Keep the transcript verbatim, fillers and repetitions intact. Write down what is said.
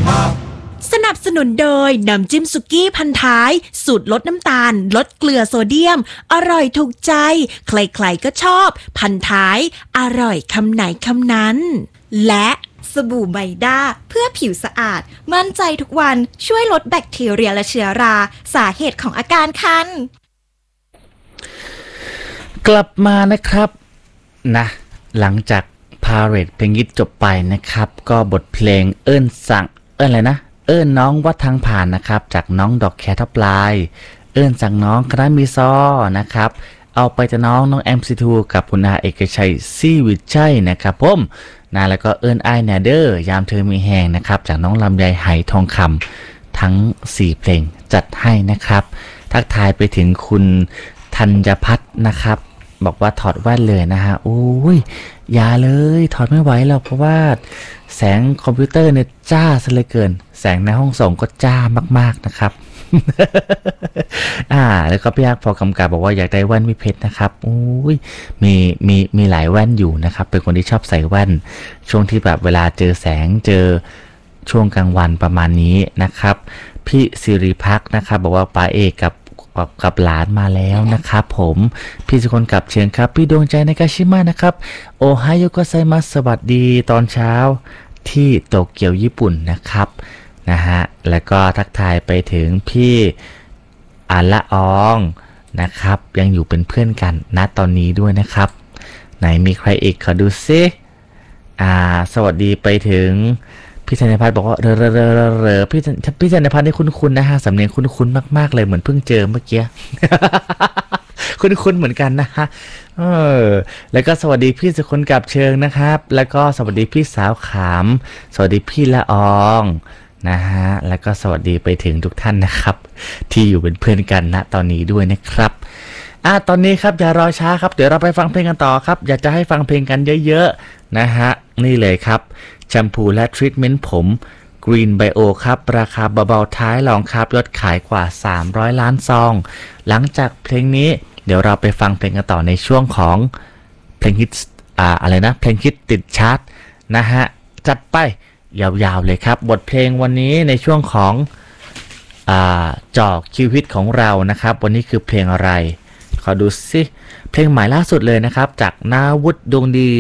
สนับสนุนโดยน้ำจิ้มสุกี้พันท้ายสูตรลดน้ำตาลลดเกลือโซเดียมอร่อยถูกใจใครๆก็ชอบพันท้ายอร่อยคำไหนคำนั้นและสบู่ไบด้าเพื่อผิวสะอาดมั่นใจทุกวันช่วยลดแบคทีเรียและเชื้อราสาเหตุของอาการคันกลับมานะครับนะหลังจากพาเรดเพลงยิดจบไปนะครับก็บทเพลงเอิ้นสั่งเอิ้นอะไรนะเอิ้นน้องวัดทางผ่านนะครับจากน้องดอกแคทปลายเอิ้นสั่งน้องคณะมีซอนะครับเอาไปจะน้องน้อง เอ็ม ซี ทู กับคุณอาเอกชัยซีวิชัยนะครับผมนะแล้วก็เอิ้นไอแนเดอร์ยามเธอมีแหงนะครับจากน้องลำไยไหทองคำทั้งสี่เพลงจัดให้นะครับทักทายไปถึงคุณธัญพัฒน์นะครับบอกว่าถอดแว่นเลยนะฮะโอ้ยอย่าเลยถอดไม่ไหวหรอกเพราะว่าแสงคอมพิวเตอร์เนี่ยจ้าซะเหลือเกินแสงในห้องส่งก็จ้ามากๆนะครับ อ่าแล้วก็พี่ยักษ์พอกำกับบอกว่าอยากได้แว่นวิเพชรนะครับโอ้ยมีมีมีหลายแว่นอยู่นะครับเป็นคนที่ชอบใส่แว่นช่วงที่แบบเวลาเจอแสงเจอช่วงกลางวันประมาณนี้นะครับพี่สิริพักษ์นะครับบอกว่าป๋าเอกกับกับกับหลานมาแล้วนะครับผมพี่สุคนกับเชิญครับพี่ดวงใจในกาชิมะนะครับโอไฮโอโกไซมัสสวัสดีตอนเช้าที่โตเกียวญี่ปุ่นนะครับนะฮะแล้วก็ทักทายไปถึงพี่อาละอองนะครับยังอยู่เป็นเพื่อนกันณตอนนี้ด้วยนะครับไหนมีใครอีกขอดูซิอ่าสวัสดีไปถึงพี่ธัญพัฒน์บอกว่าเรอเรอเรอเรอพี่พี่ธัญพัฒน์นี่คุ้นๆนะฮะสำเนียงคุ้นๆมากๆเลยเหมือนเพิ่งเจอเมื่อกี้ คุ้นๆเหมือนกันนะฮะเออแล้วก็สวัสดีพี่สุคนกับเชิงนะครับแล้วก็สวัสดีพี่สาวขามสวัสดีพี่ละอองนะฮะแล้วก็สวัสดีไปถึงทุกท่านนะครับที่อยู่เป็นเพื่อนกันณตอนนี้ด้วยนะครับอ่ะตอนนี้ครับอย่ารอช้าครับเดี๋ยวเราไปฟังเพลงกันต่อครับอยากจะให้ฟังเพลงกันเยอะๆนะฮะนี่เลยครับแชมพูและทรีทเมนต์ผม Green Bio ครับราคาเบาๆท้ายรองครับยอดขายกว่าสามร้อยล้านซองหลังจากเพลงนี้เดี๋ยวเราไปฟังเพลงกันต่อในช่วงของเพลงฮิตอ่าอะไรนะเพลงฮิตติดชาร์ตนะฮะจัดไปยาวๆเลยครับบทเพลงวันนี้ในช่วงของอ่าจอคิวฮิตของเรานะครับวันนี้คือเพลงอะไรขอดูสิเพลงใหม่ล่าสุดเลยนะครับจากนาวุฒิดวงดี